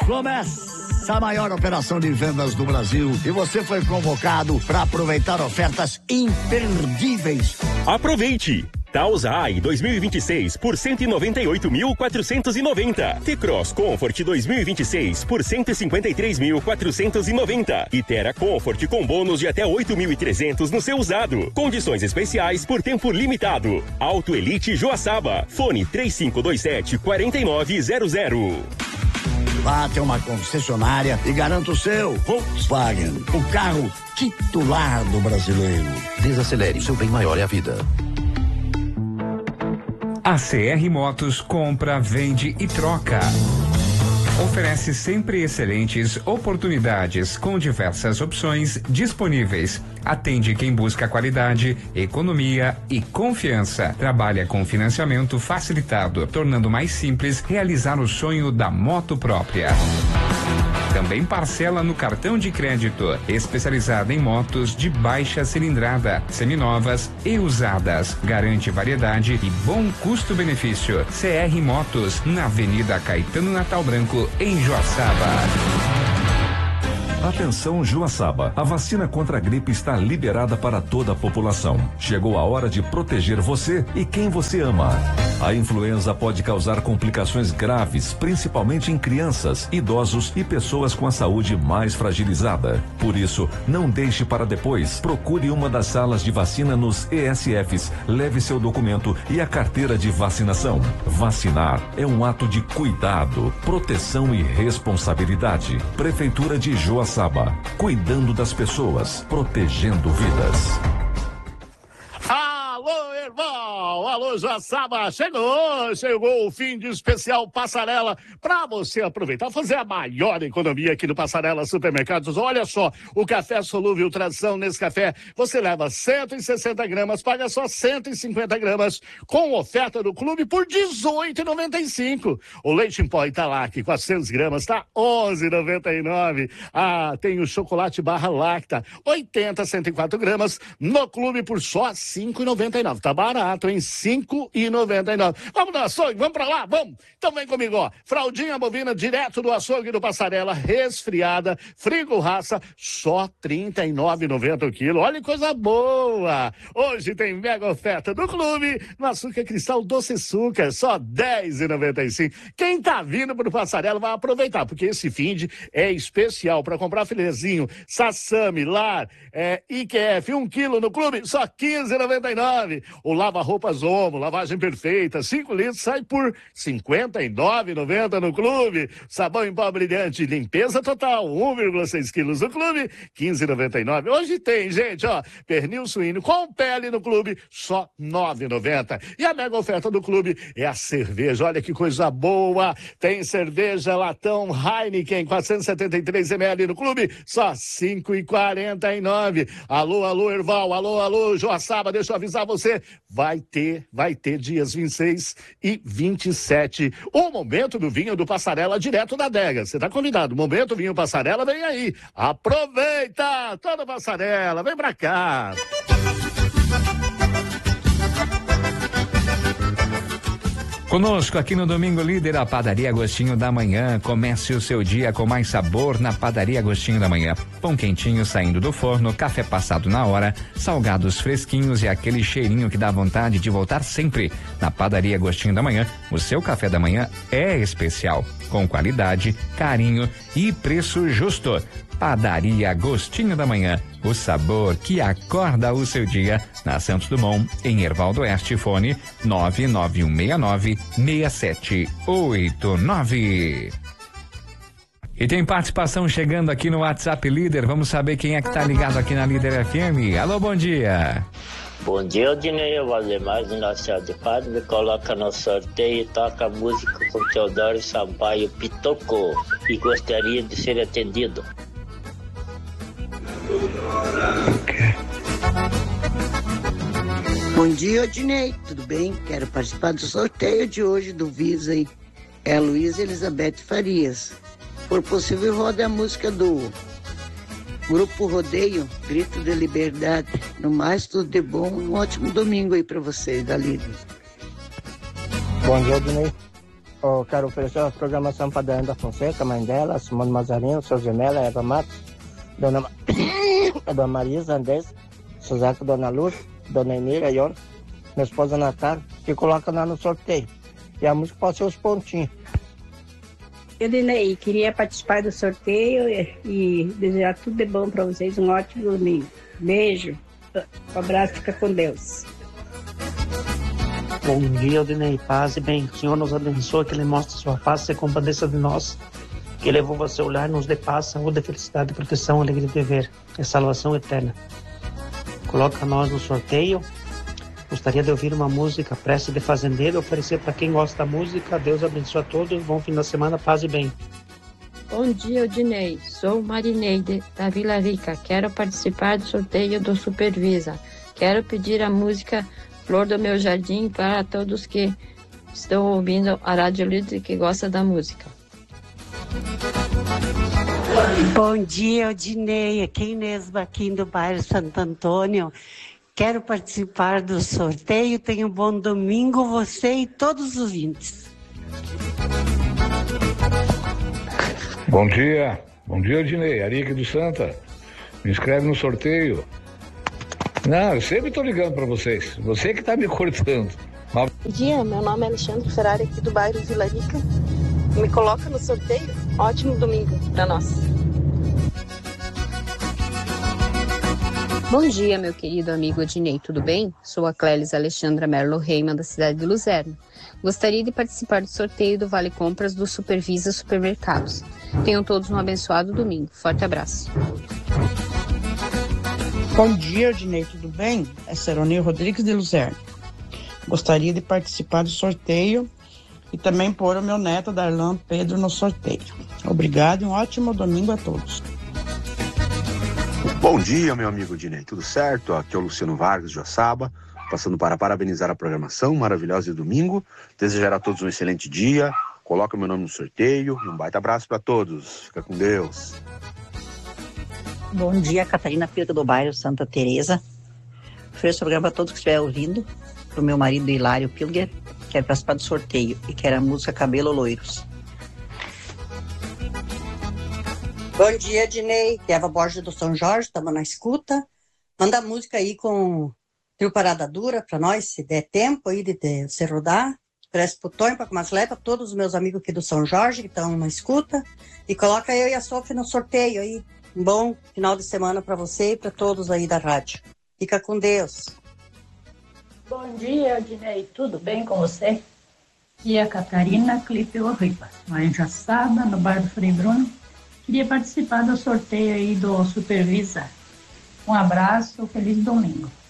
Começa a maior operação de vendas do Brasil e você foi convocado para aproveitar ofertas imperdíveis. Aproveite! Taos High 2026 por 198.490. T-Cross Comfort 2026 por 153.490. E Terra Comfort com bônus de até 8.300 no seu usado. Condições especiais por tempo limitado. Auto Elite Joaçaba. Fone 3527-4900. Vá até uma concessionária e garanta o seu Volkswagen, o carro titular do brasileiro. Desacelere, seu bem maior é a vida. A CR Motos compra, vende e troca. Oferece sempre excelentes oportunidades com diversas opções disponíveis. Atende quem busca qualidade, economia e confiança. Trabalha com financiamento facilitado, tornando mais simples realizar o sonho da moto própria. Também parcela no cartão de crédito, especializada em motos de baixa cilindrada, seminovas e usadas. Garante variedade e bom custo-benefício. CR Motos, na Avenida Caetano Natal Branco, em Joaçaba. Atenção Joaçaba, a vacina contra a gripe está liberada para toda a população. Chegou a hora de proteger você e quem você ama. A influenza pode causar complicações graves, principalmente em crianças, idosos e pessoas com a saúde mais fragilizada. Por isso, não deixe para depois. Procure uma das salas de vacina nos ESFs, leve seu documento e a carteira de vacinação. Vacinar é um ato de cuidado, proteção e responsabilidade. Prefeitura de Joaçaba. Cuidando das pessoas, protegendo vidas. Alô, irmão! Alô, Joaçaba! Chegou o fim de especial Passarela para você aproveitar, fazer a maior economia aqui no Passarela Supermercados. Olha só, o café solúvel Tradição Nescafé, você leva 160 gramas, paga só 150 gramas, com oferta do clube por R$18,95. O leite em pó Italac, 400 gramas, tá R$11,99. Ah, tem o chocolate barra Lacta, 80, 104 gramas, no clube por só R$5,99. Tá barato, hein? R$5,99. Vamos no açougue, vamos pra lá, vamos. Então vem comigo, ó. Fraldinha bovina direto do açougue do Passarela, resfriada, frigo raça, só R$39,90 o quilo. Olha que coisa boa. Hoje tem mega oferta do clube no açúcar cristal doce açúcar, só R$10,95. Quem tá vindo pro Passarela vai aproveitar, porque esse finde é especial para comprar filezinho, sassami, lar, IQF, 1 quilo no clube, só R$15,99. O lava-roupas Omo, lavagem perfeita, 5 litros, sai por R$59,90 no clube. Sabão em pó brilhante, limpeza total, 1,6 quilos no clube, R$15,99. Hoje tem, gente, ó, pernil suíno com pele no clube, só R$9,90. E a mega oferta do clube é a cerveja, olha que coisa boa. Tem cerveja latão Heineken, 473 ml no clube, só R$5,49. Alô, Erval, alô, Joaçaba, deixa eu avisar você, vai ter dias 26 e 27. O momento do vinho do Passarela direto da adega. Você tá convidado. Momento vinho Passarela, vem aí. Aproveita! Toda Passarela, vem pra cá. Conosco aqui no Domingo Líder, a Padaria Agostinho da Manhã. Comece o seu dia com mais sabor na Padaria Agostinho da Manhã. Pão quentinho saindo do forno, café passado na hora, salgados fresquinhos e aquele cheirinho que dá vontade de voltar sempre. Na Padaria Agostinho da Manhã, o seu café da manhã é especial, com qualidade, carinho e preço justo. Padaria Agostinho da Manhã, o sabor que acorda o seu dia, na Santos Dumont, em Hervaldo Oeste, fone 99169-6789. E tem participação chegando aqui no WhatsApp Líder, vamos saber quem é que tá ligado aqui na Líder FM. Alô, bom dia. Bom dia, Odinei, o Valdemar do Nossa Senhora de Paz, me coloca no sorteio e toca a música com Teodoro Sampaio Pitocou e gostaria de ser atendido. Bom dia, Odinei, tudo bem? Quero participar do sorteio de hoje do Visa, hein? É a Luísa Elizabeth Farias. Por possível, roda a música do Grupo Rodeio, Grito de Liberdade. No mais, tudo de bom, um ótimo domingo aí pra vocês, da Líder. Bom dia, Odinei. Eu quero oferecer uma programação para Dana da Fonseca, mãe dela, Simone Mazarino, seu Gemela, Eva Matos, Dona Marisa Andrés, Suzaco, Dona Luz, Dona Enira, Ion, minha esposa Natália, que coloca lá no sorteio. E a música pode ser os pontinhos. Eu, Dinei, queria participar do sorteio e desejar tudo de bom para vocês, um ótimo domingo. Beijo, um abraço, fica com Deus. Bom dia, Odinei, paz e bem. Que o Senhor nos abençoe, que Ele mostre sua paz, se compadeça de nós, que Ele envolva seu lar, nos dê paz, saúde, felicidade, proteção, alegria de viver e salvação eterna. Coloca nós no sorteio. Gostaria de ouvir uma música, Prece de Fazendeiro, oferecer para quem gosta da música. Deus abençoe a todos, bom fim da semana, paz e bem. Bom dia, Odinei. Sou Marineide, da Vila Rica. Quero participar do sorteio do Supervisa. Quero pedir a música Flor do Meu Jardim para todos que estão ouvindo a Rádio Líder e que gostam da música. Bom dia, Odinei. Aqui Inês Baquim, do bairro Santo Antônio. Quero participar do sorteio. Tenha um bom domingo, você e todos os ouvintes. Bom dia, Odinei. Ari aqui do Santa. Me inscreve no sorteio. Não, eu sempre tô ligando para vocês. Você que tá me cortando. Bom dia, meu nome é Alexandre Ferrari, aqui do bairro Vila Rica. Me coloca no sorteio. Ótimo domingo para nós. Bom dia, meu querido amigo Odinei, tudo bem? Sou a Clélis Alexandra Merlo Reimann, da cidade de Luzerna. Gostaria de participar do sorteio do Vale Compras do Supervisa Supermercados. Tenham todos um abençoado domingo. Forte abraço. Bom dia, Odinei, tudo bem? É Seroni Rodrigues de Luzerna. Gostaria de participar do sorteio e também pôr o meu neto, Darlan Pedro, no sorteio. Obrigado e um ótimo domingo a todos. Bom dia, meu amigo Odinei, tudo certo? Aqui é o Luciano Vargas, de Joaçaba, passando para parabenizar a programação maravilhosa de domingo, desejar a todos um excelente dia, coloca meu nome no sorteio e um baita abraço para todos, fica com Deus. Bom dia, Catarina Pirca, do bairro Santa Teresa. Ofereço o programa para todos que estiverem ouvindo, para o meu marido Hilário Pilger, quero participar do sorteio e quero a música Cabelo Loiros. Bom dia, Dinei. Eva Borges do São Jorge, estamos na escuta. Manda a música aí com Trio Parada Dura para nós, se der tempo aí de você rodar. Parece pro Tonho, para Comaslé, para todos os meus amigos aqui do São Jorge que estão na escuta. E coloca eu e a Sofia no sorteio aí. Um bom final de semana para você e para todos aí da rádio. Fica com Deus. Bom dia, Dinei. Tudo bem com você? Aqui é a Catarina Clipeu Ripa, lá em Joaçaba, no bairro Frei Bruno. Queria participar do sorteio aí do Supervisa. Um abraço, feliz domingo.